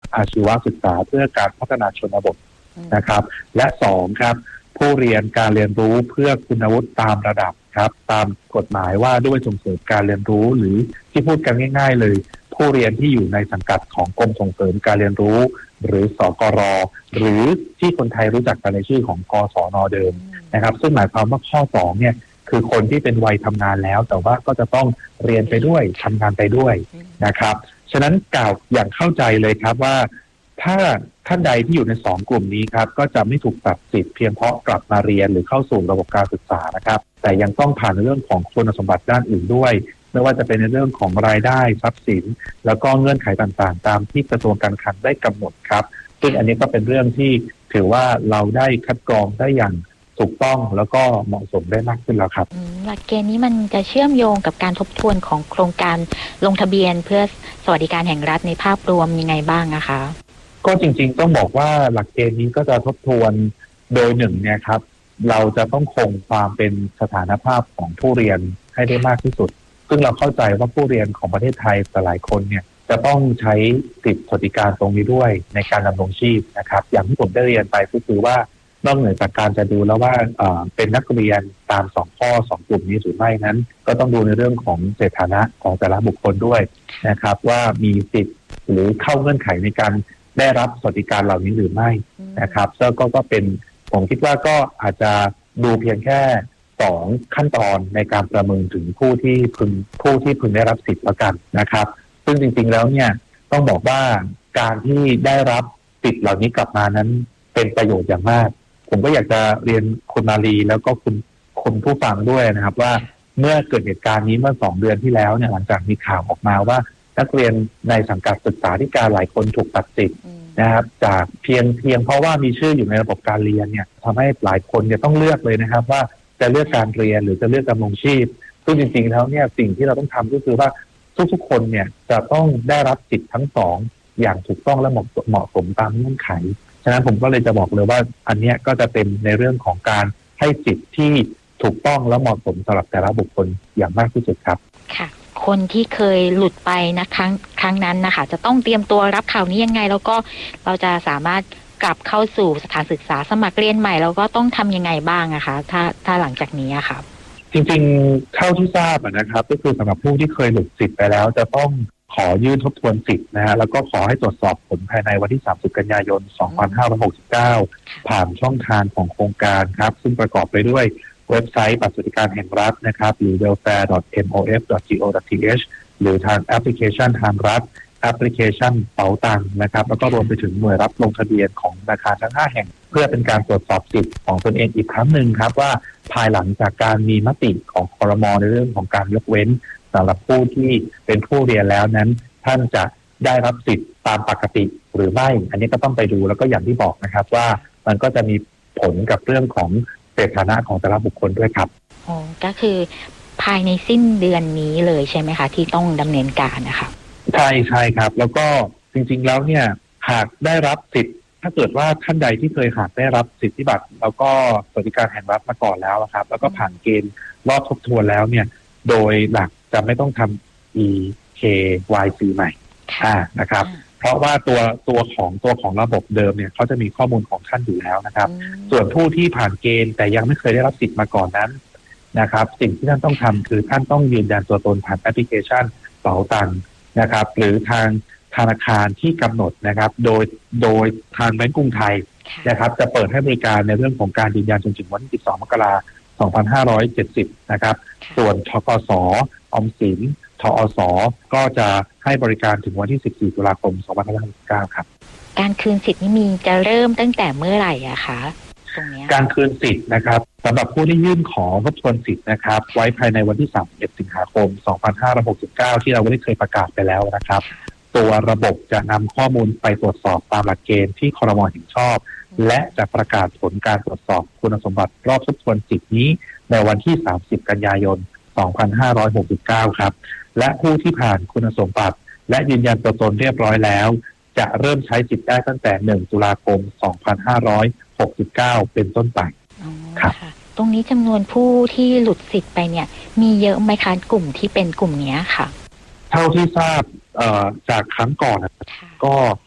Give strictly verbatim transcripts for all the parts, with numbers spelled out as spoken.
อาชีวศึกษาเพื่อการพัฒนาชนบทนะครับและสองครับผู้เรียนการเรียนรู้เพื่อคุณวุฒิตามระดับครับตามกฎหมายว่าด้วยส่งเสริมการเรียนรู้หรือที่พูดกันง่ายๆเลยผู้เรียนที่อยู่ในสังกัดของกรมส่งเสริมการเรียนรู้หรือสกรหรือที่คนไทยรู้จักกันในชื่อของกศนเดิมนะครับซึ่งหมายความว่าข้อสองเนี่ยคือคนที่เป็นวัยทำงานแล้วแต่ว่าก็จะต้องเรียนไปด้วยทำงานไปด้วยนะครับฉะนั้นกล่าวอย่างเข้าใจเลยครับว่าถ้าท่านใดที่อยู่ในสองกลุ่มนี้ครับก็จะไม่ถูกตัดสิทธิ์เพียงเพราะกลับมาเรียนหรือเข้าสู่ระบบการศึกษานะครับแต่ยังต้องผ่านเรื่องของคุณสมบัติด้านอื่นด้วยไม่ว่าจะเป็นในเรื่องของรายได้ทรัพย์สินแล้วก็เงื่อนไขต่างๆตามที่กระทรวงการคลังได้กำหนดครับซึ่งอันนี้ก็เป็นเรื่องที่ถือว่าเราได้คัดกรองได้อย่างถูกต้องแล้วก็เหมาะสมได้มากขึ้นแล้วครับหลักเกณฑ์นี้มันจะเชื่อมโยงกับการทบทวนของโครงการลงทะเบียนเพื่อสวัสดิการแห่งรัฐในภาพรวมยังไงบ้างนะคะก็จริงๆต้องบอกว่าหลักเกณฑ์นี้ก็จะทบทวนโดยหนึ่งเนี่ยครับเราจะต้องคงความเป็นสถานภาพของผู้เรียนให้ได้มากที่สุดซึ่งเราเข้าใจว่าผู้เรียนของประเทศไทยหลายคนเนี่ยจะต้องใช้สิทธิสวัสดิการตรงนี้ด้วยในการดำรงชีพนะครับอย่างที่ผมได้เรียนไปก็คือว่านอกเหนือจากการจะดูแล้วว่าเป็นนักเรียนตามสองข้อสองกลุ่มนี้หรือไม่นั้นก็ต้องดูในเรื่องของสถานะของแต่ละบุคคลด้วยนะครับว่ามีสิทธิ์หรือเข้าเงื่อนไขในการได้รับสวัสดิการเหล่านี้หรือไม่นะครับซึ่งก็ก็เป็นผมคิดว่าก็อาจจะดูเพียงแค่สองขั้นตอนในการประเมินถึงผู้ที่พึงผู้ที่พึงได้รับสิทธิ์แล้วกันนะครับซึ่งจริงๆแล้วเนี่ยต้องบอกว่าการที่ได้รับสิทธิ์เหล่านี้กลับมานั้นเป็นประโยชน์อย่างมากผมก็อยากจะเรียนคุณมาลีแล้วก็คุณคนผู้ฟังด้วยนะครับว่าเมื่อเกิดเหตุการณ์นี้เมื่อสองเดือนที่แล้วเนี่ยหลังจากมีข่าวออกมาว่านักเรียนในสังกัดศึกษาธิการหลายคนถูกตัดสิทธิ์นะครับจากเพียงเพียงเพราะว่ามีชื่ออยู่ในระบบการเรียนเนี่ยทำให้หลายคนเนี่ยต้องเลือกเลยนะครับว่าจะเลือกการเรียนหรือจะเลือกดำรงชีพซึ่งจริงๆแล้วเนี่ยสิ่งที่เราต้องทำก็คือว่าทุกๆคนเนี่ยจะต้องได้รับสิทธิ์ทั้งสองอย่างถูกต้องและเหมาะสมตามเงื่อนไขฉะนั้นผมก็เลยจะบอกเลยว่าอันนี้ก็จะเป็นในเรื่องของการให้สิทธิ์ที่ถูกต้องและเหมาะสมสำหรับแต่ละบุคคลอย่างมากที่สุดครับค่ะคนที่เคยหลุดไปนะครั้งครั้งนั้นนะคะจะต้องเตรียมตัวรับข่าวนี้ยังไงแล้วก็เราจะสามารถกลับเข้าสู่สถานศึกษาสมัครเรียนใหม่แล้วก็ต้องทำยังไงบ้างอะคะถ้าถ้าหลังจากนี้อะค่ะจริงๆเท่าที่ทราบนะครับก็คือสำหรับผู้ที่เคยหลุดสิทธิ์ไปแล้วจะต้องขอยื่นทบทวนสิทธิ์นะฮะแล้วก็ขอให้ตรวจสอบผลภายในวันที่สามสิบกันยายนสองพันห้าร้อยหกสิบเก้าผ่านช่องทางของโครงการครับซึ่งประกอบไปด้วยเว็บไซต์บัตรสวัสดิการแห่งรัฐนะครับหรือ ดับเบิลยู เอล เอ อาร์ ดอท เอ็ม โอ เอฟ ดอท จี โอ ดอท ที เอช หรือทางแอปพลิเคชันทางรัฐแอปพลิเคชันเป๋าตังค์นะครับแล้วก็รวมไปถึงหน่วยรับลงทะเบียนของธนาคารทั้งห้าแห่งเพื่อเป็นการตรวจสอบสิทธิ์ของตนเองอีกครั้งหนึ่งครับว่าภายหลังจากการมีมติของครม.ในเรื่องของการยกเว้นสำหรับผู้ที่เป็นผู้เรียนแล้วนั้นท่านจะได้รับสิทธิ์ตามปกติหรือไม่อันนี้ก็ต้องไปดูแล้วก็อย่างที่บอกนะครับว่ามันก็จะมีผลกับเรื่องของสถานะของแต่ละบุคคลด้วยครับอ๋อก็คือภายในสิ้นเดือนนี้เลยใช่ไหมคะที่ต้องดำเนินการนะคะใช่ใช่ครับแล้วก็จริงๆแล้วเนี่ยหากได้รับสิทธิ์ถ้าเกิดว่าท่านใดที่เคยหากได้รับสิทธิบัตรแล้วก็สวัสดิการแห่งรัฐมาก่อนแล้วครับแล้วก็ผ่านเกณฑ์รอบทบทวนแล้วเนี่ยโดยหลักจะไม่ต้องทำ อี เค วาย ซี ใหม่อ่านะครับเพราะว่าตัวตัวของตัวของระบบเดิมเนี่ยเขาจะมีข้อมูลของท่านอยู่แล้วนะครับส่วนผู้ที่ผ่านเกณฑ์แต่ยังไม่เคยได้รับสิทธิ์มาก่อนนั้นนะครับสิ่งที่ท่านต้องทำคือท่านต้องยืนยันตัวตนผ่านแอปพลิเคชันเป๋าตังค์นะครับหรือทางธนาคารที่กำหนดนะครับโดยโดยทางแบงก์กรุงไทยนะครับจะเปิดให้บริการในเรื่องของการยืนยันจนถึงวันที่สิบสองมกราคมสองพันห้าร้อยเจ็ดสิบนะครับส่วนธกส.ออมสินทอส.ก็จะให้บริการถึงวันที่สิบสี่ตุลาคมสองพันห้าร้อยหกสิบเก้าครับการคืนสิทธิ์นี้มีจะเริ่มตั้งแต่เมื่อไหร่อะคะตรงนี้การคืนสิทธิ์นะครับสำหรับผู้ที่ยื่นขอทบทวนสิทธิ์นะครับไว้ภายในวันที่สามสิบเอ็ดสิงหาคมสองพันห้าร้อยหกสิบเก้าที่เราได้เคยประกาศไปแล้วนะครับตัวระบบจะนำข้อมูลไปตรวจสอบตามหลักเกณฑ์ที่ครม.เห็นชอบและจะประกาศผลการตรวจสอบคุณสมบัติรอบทบทวนสิทธิ์นี้ในวันที่สามสิบกันยายนสองพันห้าร้อยหกสิบเก้าครับและผู้ที่ผ่านคุณสมบัติและยืนยันตัวตนเรียบร้อยแล้วจะเริ่มใช้สิทธิ์ได้ตั้งแต่หนึ่งตุลาคมสองพันห้าร้อยหกสิบเก้าเป็นต้นไปครับตรงนี้จำนวนผู้ที่หลุดสิทธิ์ไปเนี่ยมีเยอะไหมคะกลุ่มที่เป็นกลุ่มนี้ค่ะเท่าที่ทราบจากครั้งก่อนก็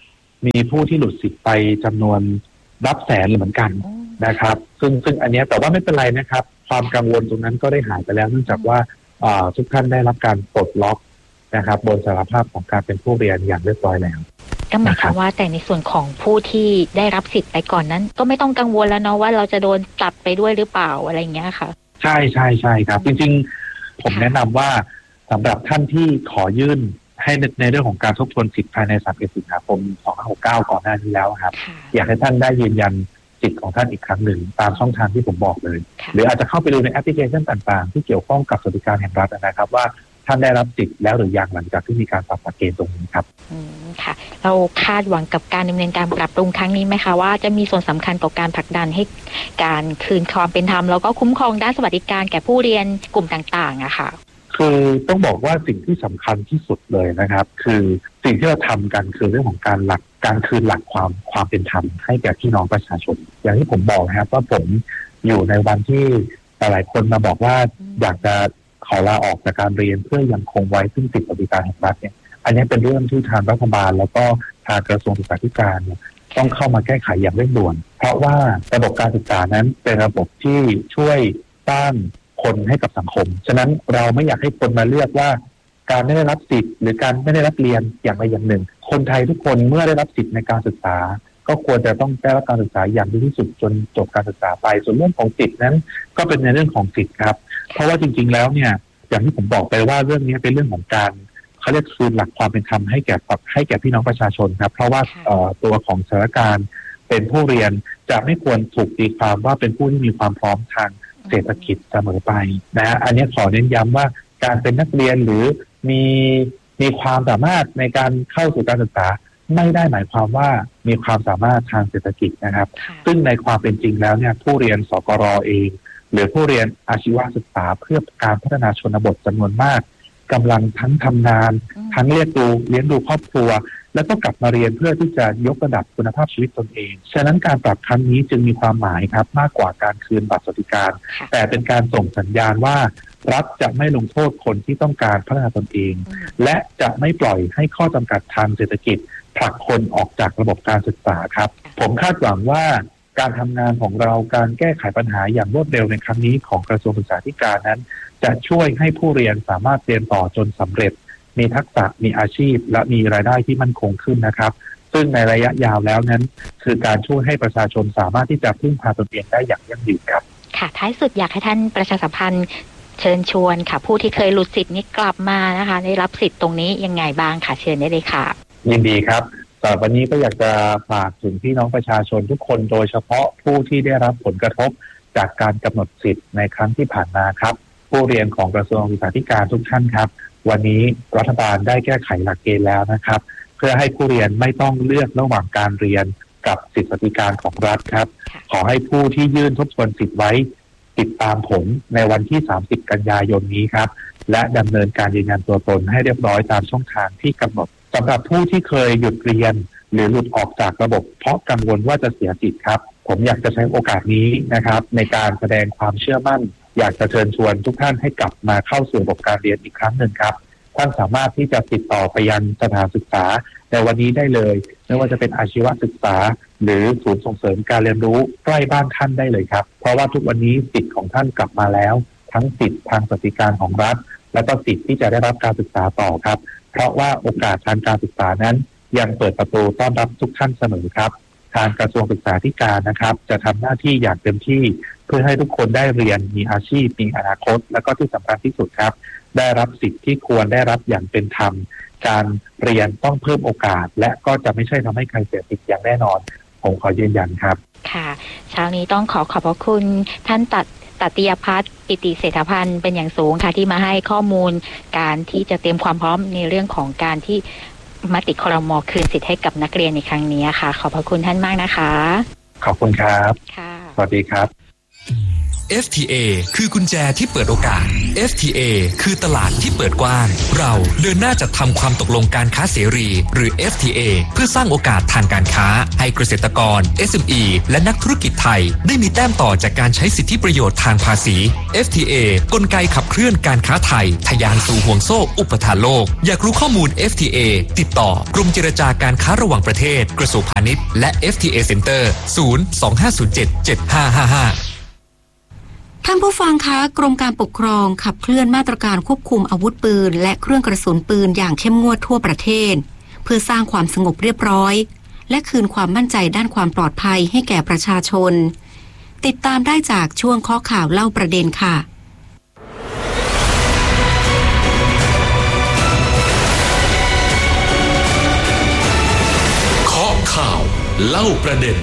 มีผู้ที่หลุดสิทธิ์ไปจำนวนนับแสนเหมือนกันนะครับซึ่งซึ่งอันนี้แต่ว่าไม่เป็นไรนะครับความกังวลตรงนั้นก็ได้หายไปแล้วเนื่องจากว่าทุกท่านได้รับการปลดล็อกนะครับบนสารภาพของการเป็นผู้เรียนอย่างเรียบร้อยแล้วก็หมายความว่าแต่ในส่วนของผู้ที่ได้รับสิทธิ์ไปก่อนนั้นก็ไม่ต้องกังวลแล้วเนาะว่าเราจะโดนตัดไปด้วยหรือเปล่าอะไรอย่างเงี้ยค่ะใช่ใช่ใช่ครับจริงๆผมแนะนำว่าสำหรับท่านที่ขอยื่นให้ในเรื่องของการทบทวนสิทธิภายในสามสิบเอ็ดสิงหาคมสองพันห้าร้อยหกสิบเก้าก่อนหน้านี้แล้วครับอยากให้ท่านได้ยืนยันสิทธิ์ของท่านอีกครั้งหนึ่งตามช่องทางที่ผมบอกเลยหรืออาจจะเข้าไปดูในแอปพลิเคชันต่างๆที่เกี่ยวข้องกับสวัสดิการแห่งรัฐนะครับว่าท่านได้รับสิทธิ์แล้วหรือยังหลังจากที่มีการปรับหลักเกณฑ์ตรงนี้ครับอืมค่ะเราคาดหวังกับการดำเนินการปรับปรุงครั้งนี้ไหมคะว่าจะมีส่วนสำคัญต่อการผลักดันให้การคืนความเป็นธรรมแล้วก็คุ้มครองด้านสวัสดิการแก่ผู้เรียนกลุ่มต่างๆอะค่ะคือต้องบอกว่าสิ่งที่สำคัญที่สุดเลยนะครับคือสิ่งที่เราทำกันคือเรื่องของการหลักการคืนหลักความความเป็นธรรมให้แก่พี่น้องประชาชนอย่างที่ผมบอกนะครับว่าผมอยู่ในวันที่หลายคนมาบอกว่าอยากจะขอลาออกจากการเรียนเพื่อยังคงไว้ซึ่งสิทธิสวัสดิการแห่งรัฐเนี่ยอันนี้เป็นเรื่องที่ทางรัฐบาลแล้วก็ทางกระทรวงศึกษาธิการเนี่ยต้องเข้ามาแก้ไขอย่างเร่งด่วนเพราะว่าระบบการศึกษานั้นเป็นระบบที่ช่วยสร้างคนให้กับสังคมฉะนั้นเราไม่อยากให้คนมาเลือกว่าการไม่ได้รับสิทธิ์หรือการไม่ได้รับเรียนอย่างใดอย่างหนึ่งคนไทยทุกคนเมื่อได้รับสิทธิ์ในการศึกษาก็ควรจะต้องได้รับการศึกษาอย่างดีที่สุดจนจบการศึกษาไปส่วนเรื่องของสิทธินั้นก็เป็นในเรื่องของสิทธิ์ครับเพราะว่าจริงๆแล้วเนี่ยอย่างที่ผมบอกไปว่าเรื่องนี้เป็นเรื่องของการเขาเรียกคืนหลักความเป็นธรรมให้แก่ให้แก่พี่น้องประชาชนครับเพราะว่าตัวของสถานการณ์เป็นผู้เรียนจะไม่ควรถูกตีความว่าเป็นผู้ที่มีความพร้อมทางเศรษฐกิจเสมอไปนะอันนี้ขอเน้นย้ำว่าการเป็นนักเรียนหรือมีมีความสามารถในการเข้าสู่การศึกษาไม่ได้หมายความว่ามีความสามารถทางเศรษฐกิจนะครับซึ่งในความเป็นจริงแล้วเนี่ยผู้เรียนสกร.เองหรือผู้เรียนอาชีวศึกษาเพื่อการพัฒนาชนบทจำนวนมากกำลังทั้งทำงานทั้งเลี้ยงดูเลี้ยงดูครอบครัวแล้วก็กลับมาเรียนเพื่อที่จะยกระดับคุณภาพชีวิตตนเองฉะนั้นการปรับครั้งนี้จึงมีความหมายครับมากกว่าการคืนบัตรสวัสดิการแต่เป็นการส่งสัญญาณว่ารัฐจะไม่ลงโทษคนที่ต้องการพัฒนาตนเองและจะไม่ปล่อยให้ข้อจำกัดทางเศรษฐกิจผลักคนออกจากระบบการศึกษาครับผมคาดหวังว่าการทำงานของเราการแก้ไขปัญหาอย่างรวดเร็วในครั้งนี้ของกระทรวงศึกษาธิการนั้นจะช่วยให้ผู้เรียนสามารถเรียนต่อจนสำเร็จมีทักษะมีอาชีพและมีรายได้ที่มั่นคงขึ้นนะครับซึ่งในระยะยาวแล้วนั้นคือการช่วยให้ประชาชนสามารถที่จะพึ่งพาตนเองได้อย่างยั่งยืนครับค่ะท้ายสุดอยากให้ท่านประชาสัมพันธ์เชิญชวนค่ะผู้ที่เคยหลุดสิทธิ์นี้กลับมานะคะได้รับสิทธิ์ตรงนี้ยังไงบ้างค่ะเชิญได้เลยค่ะยินดีครับแต่วันนี้ก็อยากจะฝากถึงพี่น้องประชาชนทุกคนโดยเฉพาะผู้ที่ได้รับผลกระทบจากการกำหนดสิทธิ์ในครั้งที่ผ่านมาครับผู้เรียนของกระทรวงศึกษาธิการทุกท่านครับวันนี้รัฐบาลได้แก้ไขหลักเกณฑ์แล้วนะครับเพื่อให้ผู้เรียนไม่ต้องเลือกระหว่างการเรียนกับสิทธิสวัสดิการของรัฐครับขอให้ผู้ที่ยื่นทบทวนสิทธิ์ไว้ติดตามผลในวันที่สามสิบกันยายนนี้ครับและดำเนินการยืนยันตัวตนให้เรียบร้อยตามช่องทางที่กำหนดสำหรับผู้ที่เคยหยุดเรียนหรือหลุดออกจากระบบเพราะกังวลว่าจะเสียสิทธิ์ครับผมอยากจะใช้โอกาสนี้นะครับในการแสดงความเชื่อมั่นอยากจะเชิญชวนทุกท่านให้กลับมาเข้าสู่ระบบการเรียนอีกครั้งหนึ่งครับท่านสามารถที่จะติดต่อไปยังสถานศึกษาในวันนี้ได้เลยไม่ว่าจะเป็นอาชีวศึกษาหรือศูนย์ส่งเสริมการเรียนรู้ใกล้บ้านท่านได้เลยครับเพราะว่าทุกวันนี้สิทธิ์ของท่านกลับมาแล้วทั้งสิทธิ์ทางสวัสดิการของรัฐและก็สิทธิ์ที่จะได้รับการศึกษาต่อครับเพราะว่าโอกาสทางการศึกษานั้นยังเปิดประตูต้อนรับทุกท่านเสมอครับทางกระทรวงศึกษาธิการนะครับจะทำหน้าที่อย่างเต็มที่เพื่อให้ทุกคนได้เรียนมีอาชีพมีอนาคตและก็ที่สำคัญที่สุดครับได้รับสิทธิ์ที่ควรได้รับอย่างเป็นธรรมการเรียนต้องเพิ่มโอกาสและก็จะไม่ใช่ทำให้ใครเสียสิทธิ์อย่างแน่นอนผมขอยืนยันครับค่ะเช้านี้ต้องขอขอบพระคุณท่านตัดตัติยพัฒน์ปิติเศรษฐพันธ์เป็นอย่างสูงค่ะที่มาให้ข้อมูลการที่จะเตรียมความพร้อมในเรื่องของการที่มติครม.คืนสิทธิ์ให้กับนักเรียนในครั้งนี้ค่ะขอบพระคุณท่านมากนะคะขอบคุณครับค่ะสวัสดีครับเอฟ ที เอ คือกุญแจที่เปิดโอกาส เอฟ ที เอ คือตลาดที่เปิดกว้างเราเดินหน้าจัดทำความตกลงการค้าเสรีหรือ เอฟ ที เอ เพื่อสร้างโอกาสทางการค้าให้เกษตรกร เอส เอ็ม อี และนักธุรกิจไทยได้มีแต้มต่อจากการใช้สิทธิประโยชน์ทางภาษี เอฟ ที เอ กลไกขับเคลื่อนการค้าไทยทะยานสู่ห่วงโซ่อุปทานโลกอยากรู้ข้อมูล เอฟ ที เอ ติดต่อกรมเจรจาการค้าระหว่างประเทศกระทรวงพาณิชย์และ เอฟ ที เอ Center ศูนย์ สอง ห้า ศูนย์ เจ็ด เจ็ด ห้า ห้า ห้าท่านผู้ฟังคะกรมการปกครองขับเคลื่อนมาตรการควบคุมอาวุธปืนและเครื่องกระสุนปืนอย่างเข้มงวดทั่วประเทศเพื่อสร้างความสงบเรียบร้อยและคืนความมั่นใจด้านความปลอดภัยให้แก่ประชาชนติดตามได้จากช่วงข้อข่าวเล่าประเด็นค่ะข้อข่าวเล่าประเด็น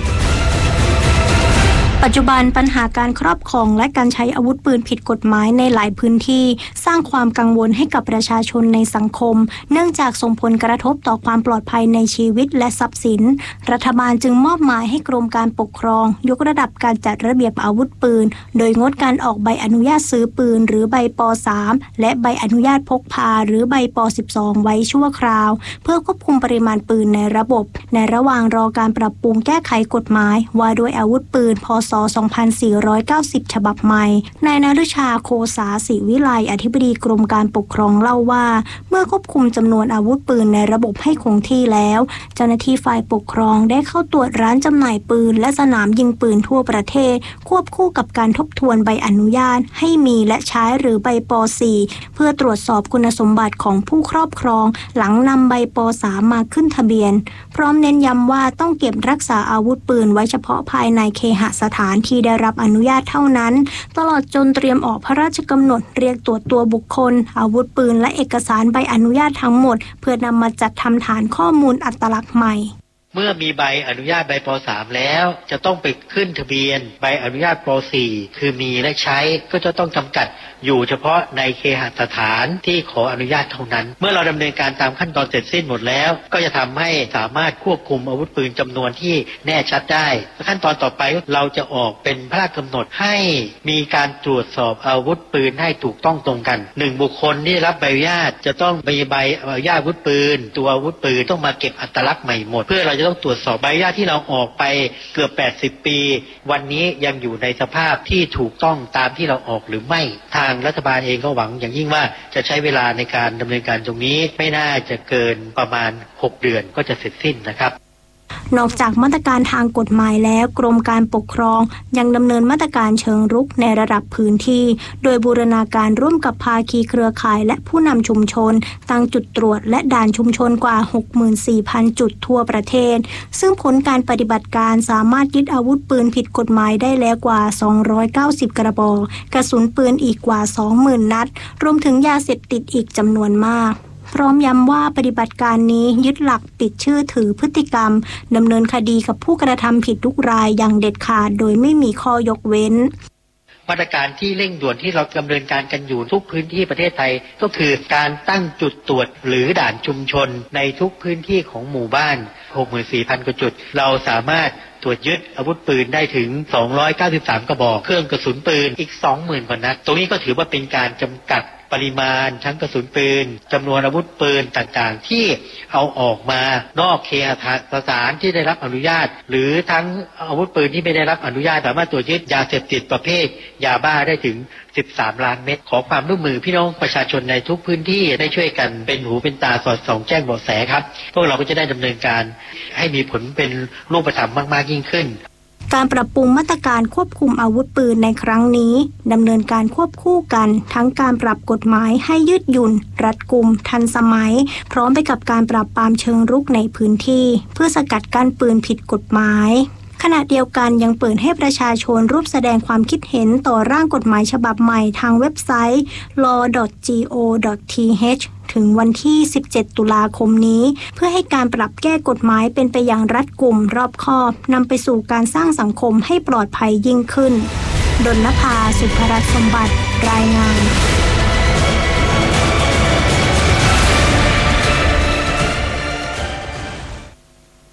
ปัจจุบันปัญหาการครอบครองและการใช้อาวุธปืนผิดกฎหมายในหลายพื้นที่สร้างความกังวลให้กับประชาชนในสังคมเนื่องจากส่งผลกระทบต่อความปลอดภัยในชีวิตและทรัพย์สินรัฐบาลจึงมอบหมายให้กรมการปกครองยกระดับการจัดระเบียบอาวุธปืนโดยงดการออกใบอนุญาตซื้อปืนหรือใบป สาม และใบอนุญาตพกพาหรือใบป สิบสอง ไว้ชั่วคราวเพื่อควบคุมปริมาณปืนในระบบในระหว่างรอการปรับปรุงแก้ไขกฎหมายว่าด้วยอาวุธปืนพ.ศ. สองพันสี่ร้อยเก้าสิบ ฉบับใหม่นายณฤชาโคสาศิวิไลอธิบดีกรมการปกครองเล่าว่าเมื่อควบคุมจำนวนอาวุธปืนในระบบให้คงที่แล้วเจ้าหน้าที่ฝ่ายปกครองได้เข้าตรวจร้านจำหน่ายปืนและสนามยิงปืนทั่วประเทศควบคู่กับการทบทวนใบอนุญาตให้มีและใช้หรือใบป สี่ เพื่อตรวจสอบคุณสมบัติของผู้ครอบครองหลังนำใบป สาม มาขึ้นทะเบียนพร้อมเน้นย้ำว่าต้องเก็บรักษาอาวุธปืนไว้เฉพาะภายในเคหสถานที่ได้รับอนุญาตเท่านั้นตลอดจนเตรียมออกพระราชกำหนดเรียกตรวจตัวบุคคลอาวุธปืนและเอกสารใบอนุญาตทั้งหมดเพื่อนำมาจัดทำฐานข้อมูลอัตลักษณ์ใหม่เมื่อมีใบอนุญาตใบป สาม แล้วจะต้องไปขึ้นทะเบียนใบอนุญาตป สี่ คือมีและใช้ก็จะต้องจำกัดอยู่เฉพาะในเคหสถานที่ขออนุญาตเท่านั้นเมื่อเราดำเนินการตามขั้นตอนเสร็จสิ้นหมดแล้วก็จะทำให้สามารถควบคุมอาวุธปืนจำนวนที่แน่ชัดได้ขั้นตอนต่อไปเราจะออกเป็นพระราชกำหนดให้มีการตรวจสอบอาวุธปืนให้ถูกต้องตรงกันหนึ่งบุคคลที่รับใบอนุญาตจะต้องมีใบอนุญาตอาวุธปืนตัวอาวุธปืนต้องมาเก็บอัตลักษณ์ใหม่หมดเพื่อเราจะต้องตรวจสอบใบอนุญาตที่เราออกไปเกือบแปดสิบปีวันนี้ยังอยู่ในสภาพที่ถูกต้องตามที่เราออกหรือไม่ทางรัฐบาลเองก็หวังอย่างยิ่งว่าจะใช้เวลาในการดำเนินการตรงนี้ไม่น่าจะเกินประมาณหกเดือนก็จะเสร็จสิ้นนะครับนอกจากมาตรการทางกฎหมายแล้วกรมการปกครองยังดำเนินมาตรการเชิงรุกในระดับพื้นที่โดยบูรณาการร่วมกับภาคีเครือข่ายและผู้นำชุมชนตั้งจุดตรวจและด่านชุมชนกว่า หกหมื่นสี่พัน จุดทั่วประเทศซึ่งผลการปฏิบัติการสามารถยึดอาวุธปืนผิดกฎหมายได้แล้วกว่าสองร้อยเก้าสิบกระบอกกระสุนปืนอีกกว่า สองหมื่น นัดรวมถึงยาเสพติดอีกจำนวนมากพร้อมย้ำว่าปฏิบัติการนี้ยึดหลักปิดชื่อถือพฤติกรรมดำเนินคดีกับผู้กระทำผิดทุกรายอย่างเด็ดขาดโดยไม่มีข้อยกเว้นมาตรการที่เร่งด่วนที่เราดำเนินการกันอยู่ทุกพื้นที่ประเทศไทยก็คือการตั้งจุดตรวจหรือด่านชุมชนในทุกพื้นที่ของหมู่บ้าน หกหมื่นสี่พัน กว่าจุดเราสามารถตรวจยึดอาวุธปืนได้ถึงสองร้อยเก้าสิบสามกระบอกเครื่องกระสุนปืนอีก สองหมื่น กว่านัดตรงนี้ก็ถือว่าเป็นการจำกัดปริมาณทั้งกระสุนปืนจำนวนอาวุธปืนต่างๆที่เอาออกมานอกเคหสถานที่ได้รับอนุญาตหรือทั้งอาวุธปืนที่ไม่ได้รับอนุญาตสามารถตรวจยึดยาเสพติดประเภทยาบ้าได้ถึงสิบสามล้านเม็ดขอความร่วมมือพี่น้องประชาชนในทุกพื้นที่ได้ช่วยกันเป็นหูเป็นตาสอดส่องแจ้งเบาะแสครับพวกเราก็จะได้ดำเนินการให้มีผลเป็นรูปธรรมมากๆยิ่งขึ้นการปรับปรุงมาตรการควบคุมอาวุธปืนในครั้งนี้ดำเนินการควบคู่กันทั้งการปรับกฎหมายให้ยืดหยุ่นรัดกุมทันสมัยพร้อมไปกับการปราบปรามเชิงรุกในพื้นที่เพื่อสกัดกั้นปืนผิดกฎหมายขณะเดียวกันยังเปิดให้ประชาชนร่วมแสดงความคิดเห็นต่อร่างกฎหมายฉบับใหม่ทางเว็บไซต์ ลอ ดอท จี โอ ดอท ที เอช ถึงวันที่สิบเจ็ดตุลาคมนี้เพื่อให้การปรับแก้กฎหมายเป็นไปอย่างรัดกุมรอบคอบนำไปสู่การสร้างสังคมให้ปลอดภัยยิ่งขึ้นดลนภา สุภรัตน์สมบัติรายงานกระทรวง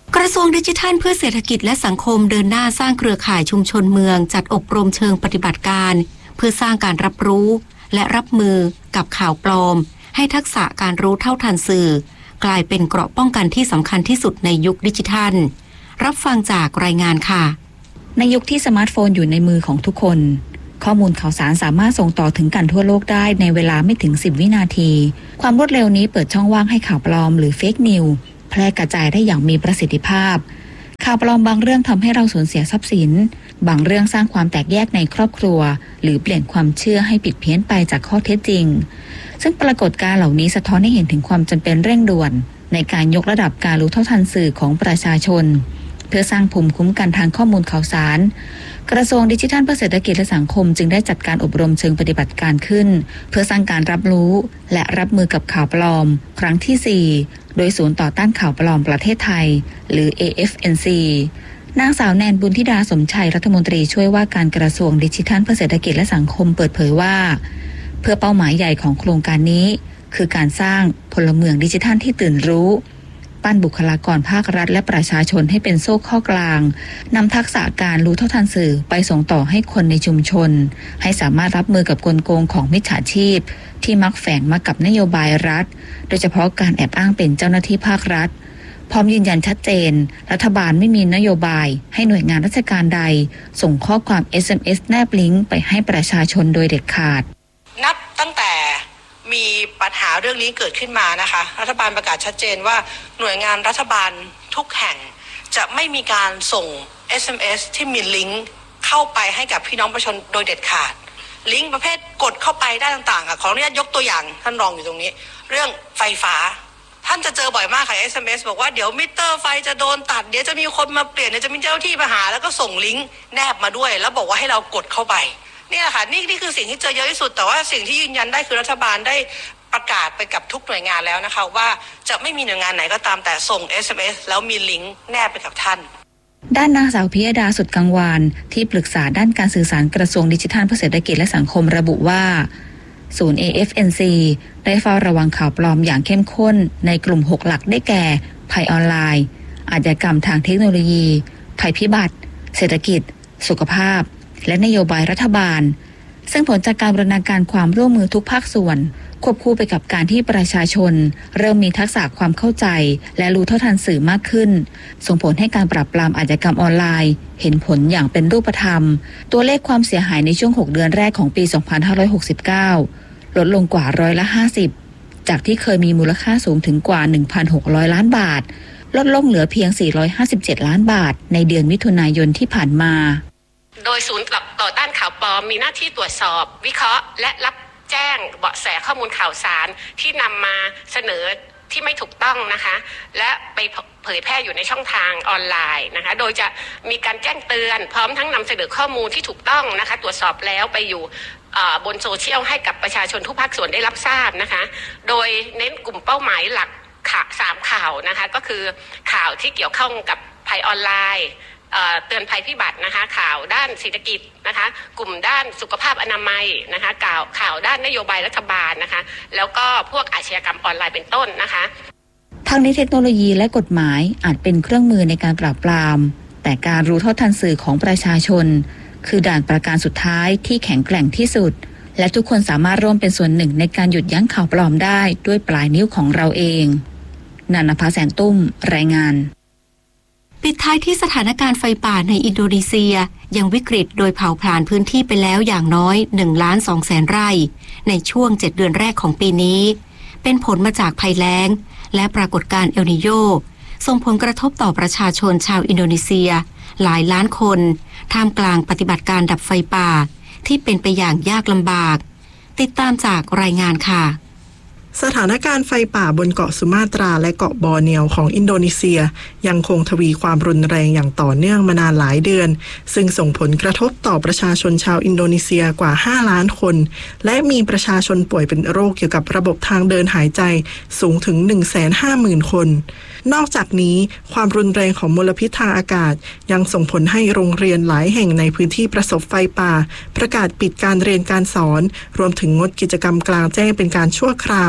องดิจิทัลเพื่อเศรษฐกิจและสังคมเดินหน้าสร้างเครือข่ายชุมชนเมืองจัดอบรมเชิงปฏิบัติการเพื่อสร้างการรับรู้และรับมือกับข่าวปลอมให้ทักษะการรู้เท่าทันสื่อกลายเป็นเกราะป้องกันที่สำคัญที่สุดในยุคดิจิทัลรับฟังจากรายงานค่ะในยุคที่สมาร์ทโฟนอยู่ในมือของทุกคนข้อมูลข่าวสารสามารถส่งต่อถึงกันทั่วโลกได้ในเวลาไม่ถึงสิบวินาทีความรวดเร็วนี้เปิดช่องว่างให้ข่าวปลอมหรือเฟกนิวส์แพร่กระจายได้อย่างมีประสิทธิภาพข่าวปลอมบางเรื่องทำให้เราสูญเสียทรัพย์สินบางเรื่องสร้างความแตกแยกในครอบครัวหรือเปลี่ยนความเชื่อให้ผิดเพี้ยนไปจากข้อเท็จจริงซึ่งปรากฏการณ์เหล่านี้สะท้อนให้เห็นถึงความจำเป็นเร่งด่วนในการยกระดับการรู้เท่าทันสื่อของประชาชนเพื่อสร้างภูมิคุ้มกันทางข้อมูลข่าวสารกระทรวงดิจิทัลเพื่อเศรษฐกิจและสังคมจึงได้จัดการอบรมเชิงปฏิบัติการขึ้นเพื่อสร้างการรับรู้และรับมือกับข่าวปลอมครั้งที่สี่โดยศูนย์ต่อต้านข่าวปลอมประเทศไทยหรือ เอ เอฟ เอ็น ซี นางสาวแนนบุญธิดาสมชัยรัฐมนตรีช่วยว่าการกระทรวงดิจิทัลเพื่อเศรษฐกิจและสังคมเปิดเผยว่าเพื่อเป้าหมายใหญ่ของโครงการนี้คือการสร้างพลเมืองดิจิทัลที่ตื่นรู้ปั้นบุคลากรภาครัฐและประชาชนให้เป็นโซ่ข้อกลางนำทักษะการรู้เท่าทันสื่อไปส่งต่อให้คนในชุมชนให้สามารถรับมือกับกลโกงของมิจฉาชีพที่มักแฝงมากับนโยบายรัฐโดยเฉพาะการแอบอ้างเป็นเจ้าหน้าที่ภาครัฐพร้อมยืนยันชัดเจนรัฐบาลไม่มีนโยบายให้หน่วยงานราชการใดส่งข้อความ เอส เอ็ม เอส แนบลิงก์ไปให้ประชาชนโดยเด็ดขาดนับตั้งแต่มีปัญหาเรื่องนี้เกิดขึ้นมานะคะรัฐบาลประกาศชัดเจนว่าหน่วยงานรัฐบาลทุกแห่งจะไม่มีการส่ง เอส เอ็ม เอส ที่มีลิงก์เข้าไปให้กับพี่น้องประชาชนโดยเด็ดขาดลิงก์ประเภทกดเข้าไปได้ต่างๆค่ะขออนุญาตยกตัวอย่างท่านรองอยู่ตรงนี้เรื่องไฟฟ้าท่านจะเจอบ่อยมากค่ะ เอส เอ็ม เอส บอกว่าเดี๋ยวมิเตอร์ไฟจะโดนตัดเดี๋ยวจะมีคนมาเปลี่ยนเดี๋ยวจะมีเจ้าหน้าที่มาหาแล้วก็ส่งลิงก์แนบมาด้วยแล้วบอกว่าให้เรากดเข้าไปนี่แหละค่ะนี่นี่คือสิ่งที่เจอเยอะที่สุดแต่ว่าสิ่งที่ยืนยันได้คือรัฐบาลได้ประกาศไปกับทุกหน่วยงานแล้วนะคะว่าจะไม่มีหน่วยงานไหนก็ตามแต่ส่ง เอส เอ็ม เอส แล้วมีลิงก์แนบไปกับท่านด้านนางสาวพิยดาสุดกังวานที่ปรึกษาด้านการสื่อสารกระทรวงดิจิทัลเพื่อเศรษฐกิจและสังคมระบุว่าศูนย์ เอ เอฟ เอ็น ซี ได้เฝ้าระวังข่าวปลอมอย่างเข้มข้นในกลุ่มหกหลักได้แก่ภัยออนไลน์อาชญากรรมทางเทคโนโลยีภัยพิบัติเศรษฐกิจสุขภาพและนโยบายรัฐบาลซึ่งผลจากการบูรณาการความร่วมมือทุกภาคส่วนควบคู่ไปกับการที่ประชาชนเริ่มมีทักษะความเข้าใจและรู้เท่าทันสื่อมากขึ้นส่งผลให้การปราบปรามอาชญากรรมออนไลน์เห็นผลอย่างเป็นรูปธรรมตัวเลขความเสียหายในช่วงหกเดือนแรกของปีสองพันห้าร้อยหกสิบเก้าลดลงกว่าร้อยละห้าสิบจากที่เคยมีมูลค่าสูงถึงกว่า หนึ่งพันหกร้อย ล้านบาทลดลงเหลือเพียงสี่ร้อยห้าสิบเจ็ดล้านบาทในเดือนมิถุนายนที่ผ่านมาโดยศูนย์ต่อต้านข่าวปลอมมีหน้าที่ตรวจสอบวิเคราะห์และรับแจ้งเบาะแสข้อมูลข่าวสารที่นำมาเสนอที่ไม่ถูกต้องนะคะและไปเผยแพร่อยู่ในช่องทางออนไลน์นะคะโดยจะมีการแจ้งเตือนพร้อมทั้งนำเสนอข้อมูลที่ถูกต้องนะคะตรวจสอบแล้วไปอยู่บนโซเชียลให้กับประชาชนทุกภาคส่วนได้รับทราบนะคะโดยเน้นกลุ่มเป้าหมายหลักข่าวสามข่าวนะคะก็คือข่าวที่เกี่ยวข้องกับภัยออนไลน์เตือนภัยพิบัตินะคะข่าวด้านเศรษฐกิจนะคะกลุ่มด้านสุขภาพอนามัยนะคะข่าวข่าวด้านนโยบายรัฐบาลนะคะแล้วก็พวกอาชญากรรมออนไลน์เป็นต้นนะคะทางนี้เทคโนโลยีและกฎหมายอาจเป็นเครื่องมือในการปราบปรามแต่การรู้เท่าทันสื่อของประชาชนคือด่านประการสุดท้ายที่แข็งแกร่งที่สุดและทุกคนสามารถร่วมเป็นส่วนหนึ่งในการหยุดยั้งข่าวปลอมได้ด้วยปลายนิ้วของเราเองนันนภาแสงตุ้มรายงานปิดท้ายที่สถานการณ์ไฟป่าในอินโดนีเซียยังวิกฤตโดยเผาผลาญพื้นที่ไปแล้วอย่างน้อย หนึ่งล้านสองแสน ไร่ในช่วงเจ็ดเดือนแรกของปีนี้เป็นผลมาจากภัยแล้งและปรากฏการณ์เอลนิโญส่งผลกระทบต่อประชาชนชาวอินโดนีเซียหลายล้านคนท่ามกลางปฏิบัติการดับไฟป่าที่เป็นไปอย่างยากลำบากติดตามจากรายงานค่ะสถานการณ์ไฟป่าบนเกาะสุมาตราและเกาะบอร์เนียวของอินโดนีเซียยังคงทวีความรุนแรงอย่างต่อเนื่องมานานหลายเดือนซึ่งส่งผลกระทบต่อประชาชนชาวอินโดนีเซียกว่าห้าล้านคนและมีประชาชนป่วยเป็นโรคเกี่ยวกับระบบทางเดินหายใจสูงถึง หนึ่งแสนห้าหมื่น คนนอกจากนี้ความรุนแรงของมลพิษทางอากาศยังส่งผลให้โรงเรียนหลายแห่งในพื้นที่ประสบไฟป่าประกาศปิดการเรียนการสอนรวมถึงงดกิจกรรมกลางแจ้งเป็นการชั่วคราว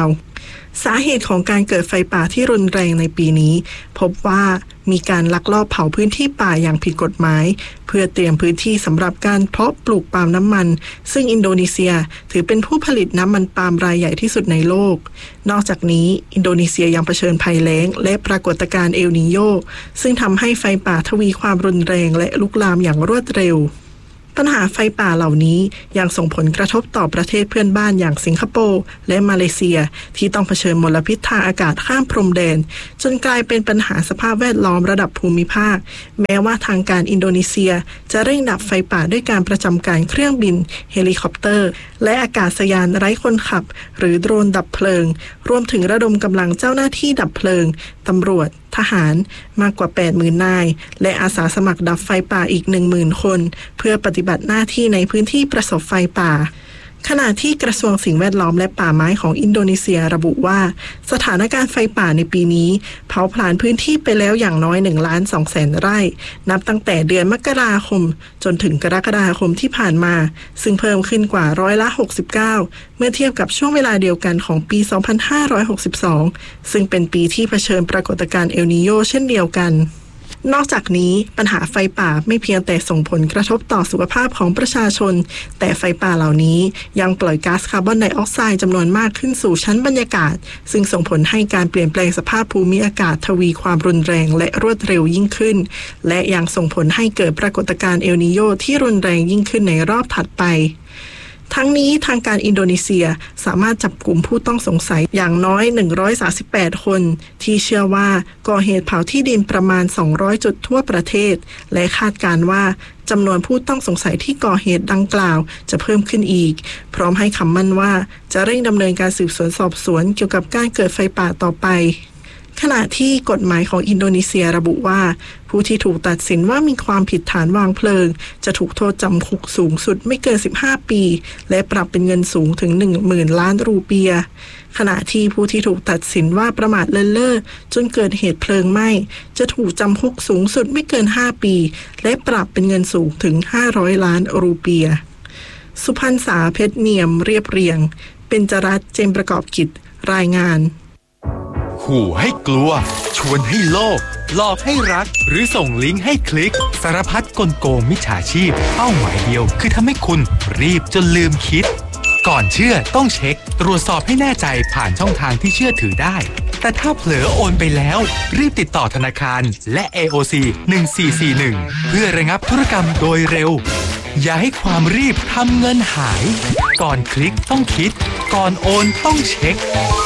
สาเหตุของการเกิดไฟป่าที่รุนแรงในปีนี้พบว่ามีการลักลอบเผาพื้นที่ป่าอย่างผิดกฎหมายเพื่อเตรียมพื้นที่สำหรับการเพาะปลูกปาล์มน้ำมันซึ่งอินโดนีเซียถือเป็นผู้ผลิตน้ำมันปาล์มรายใหญ่ที่สุดในโลกนอกจากนี้อินโดนีเซียยังเผชิญภัยแล้งและปรากฏการณ์เอลนีโญซึ่งทำให้ไฟป่าทวีความรุนแรงและลุกลามอย่างรวดเร็วปัญหาไฟป่าเหล่านี้ยังส่งผลกระทบต่อประเทศเพื่อนบ้านอย่างสิงคโปร์และมาเลเซียที่ต้องเผชิญมลพิษทางอากาศข้ามพรมแดนจนกลายเป็นปัญหาสภาพแวดล้อมระดับภูมิภาคแม้ว่าทางการอินโดนีเซียจะเร่งดับไฟป่าด้วยการประจำการเครื่องบินเฮลิคอปเตอร์และอากาศยานไร้คนขับหรือโดรนดับเพลิงรวมถึงระดมกำลังเจ้าหน้าที่ดับเพลิงตำรวจทหารมากกว่า แปดหมื่น นายและอาสาสมัครดับไฟป่าอีก หนึ่งหมื่น คนเพื่อปฏิบัติหน้าที่ในพื้นที่ประสบไฟป่าขณะที่กระทรวงสิ่งแวดล้อมและป่าไม้ของอินโดนีเซียระบุว่าสถานการณ์ไฟป่าในปีนี้เผาผลาญพื้นที่ไปแล้วอย่างน้อย หนึ่งล้านสองแสน ไร่นับตั้งแต่เดือนมกราคมจนถึงกรกฎาคมที่ผ่านมาซึ่งเพิ่มขึ้นกว่าร้อยละหกสิบเก้าเมื่อเทียบกับช่วงเวลาเดียวกันของปีสองพันห้าร้อยหกสิบสองซึ่งเป็นปีที่เผชิญปรากฏการณ์เอลนีโญเช่นเดียวกันนอกจากนี้ปัญหาไฟป่าไม่เพียงแต่ส่งผลกระทบต่อสุขภาพของประชาชนแต่ไฟป่าเหล่านี้ยังปล่อยก๊าซคาร์บอนไดออกไซด์จำนวนมากขึ้นสู่ชั้นบรรยากาศซึ่งส่งผลให้การเปลี่ยนแปลงสภาพภูมิอากาศทวีความรุนแรงและรวดเร็วยิ่งขึ้นและยังส่งผลให้เกิดปรากฏการณ์เอลนีโญที่รุนแรงยิ่งขึ้นในรอบถัดไปทั้งนี้ทางการอินโดนีเซียสามารถจับกลุ่มผู้ต้องสงสัยอย่างน้อยหนึ่งร้อยสามสิบแปดคนที่เชื่อว่าก่อเหตุเผาที่ดินประมาณสองร้อยจุดทั่วประเทศและคาดการณ์ว่าจำนวนผู้ต้องสงสัยที่ก่อเหตุดังกล่าวจะเพิ่มขึ้นอีกพร้อมให้คำมั่นว่าจะเร่งดำเนินการสืบสวนสอบสวนเกี่ยวกับการเกิดไฟป่าต่อไปขณะที่กฎหมายของอินโดนีเซียระบุว่าผู้ที่ถูกตัดสินว่ามีความผิดฐานวางเพลิงจะถูกโทษจำคุกสูงสุดไม่เกินสิบห้าปีและปรับเป็นเงินสูงถึง หนึ่งหมื่น ล้านรูเปียขณะที่ผู้ที่ถูกตัดสินว่าประมาทเลินเล่อจนเกิดเหตุเพลิงไหม้จะถูกจำคุกสูงสุดไม่เกินห้าปีและปรับเป็นเงินสูงถึงห้าร้อยล้านรูเปียสุพรรณษาเพชรเนียมเรียบเรียงเป็นจรัสเจมประกอบกิจรายงานขู่ให้กลัวชวนให้โลภหลอกให้รักหรือส่งลิงก์ให้คลิกสารพัดกลโกงมิจฉาชีพเป้าหมายเดียวคือทำให้คุณรีบจนลืมคิดก่อนเชื่อต้องเช็คตรวจสอบให้แน่ใจผ่านช่องทางที่เชื่อถือได้แต่ถ้าเผลอโอนไปแล้วรีบติดต่อธนาคารและ เอ โอ ซี หนึ่งสี่สี่หนึ่งเพื่อระงับธุรกรรมโดยเร็วอย่าให้ความรีบทำเงินหายก่อนคลิกต้องคิดก่อนโอนต้องเช็ค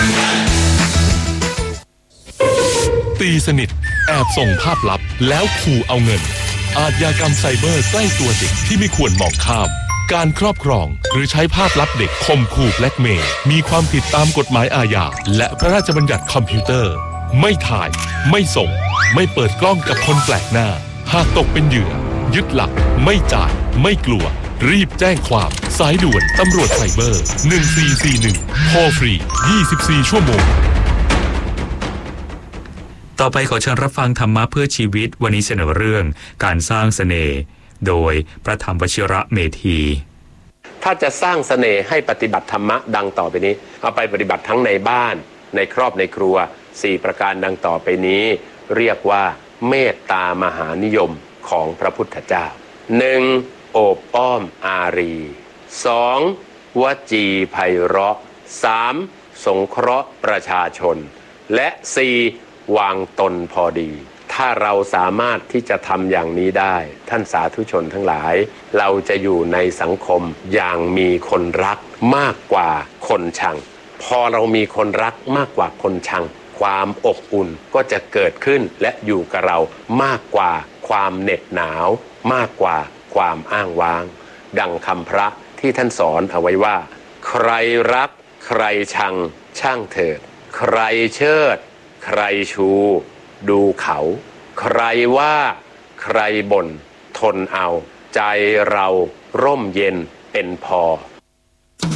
ตีสนิทแอบส่งภาพลับแล้วขู่เอาเงินอาชญากรรมไซเบอร์ใกล้ตัวเด็กที่ไม่ควรมองข้ามการครอบครองหรือใช้ภาพลับเด็กข่มขู่แบล็กเมย์มีความผิดตามกฎหมายอาญาและพระราชบัญญัติคอมพิวเตอร์ไม่ถ่ายไม่ส่งไม่เปิดกล้องกับคนแปลกหน้าหากตกเป็นเหยื่อยึดหลักไม่จ่ายไม่กลัวรีบแจ้งความสายด่วนตำรวจไซเบอร์หนึ่งสี่สี่หนึ่งโทรฟรียี่สิบสี่ชั่วโมงต่อไปขอเชิญรับฟังธรรมะเพื่อชีวิตวันนี้เสนอเรื่องการสร้างเสน่ห์โดยพระธรรมวชิระเมธีถ้าจะสร้างเสน่ห์ให้ปฏิบัติธรรมะดังต่อไปนี้เอาไปปฏิบัติทั้งในบ้านในครอบในครัวสี่ประการดังต่อไปนี้เรียกว่าเมตตามหานิยมของพระพุทธเจ้า หนึ่ง. โอบอ้อมอารี สอง. วจีไพเราะ สาม. สงเคราะห์ประชาชนและสี่วางตนพอดีถ้าเราสามารถที่จะทำอย่างนี้ได้ท่านสาธุชนทั้งหลายเราจะอยู่ในสังคมอย่างมีคนรักมากกว่าคนชังพอเรามีคนรักมากกว่าคนชังความอบอุ่นก็จะเกิดขึ้นและอยู่กับเรามากกว่าความเหน็ดหนาวมากกว่าความอ้างว้างดังคำพระที่ท่านสอนเอาไว้ว่าใครรักใครชังช่างเถิดใครเชิดใครชูดูเขาใครว่าใครบ่นทนเอาใจเราร่มเย็นเป็นพอ